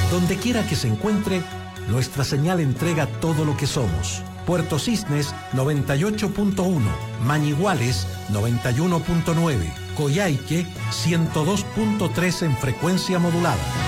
Donde quiera que se encuentre, nuestra señal entrega todo lo que somos. Puerto Cisnes 98.1, Mañiguales 91.9, Coyhaique 102.3 en frecuencia modulada.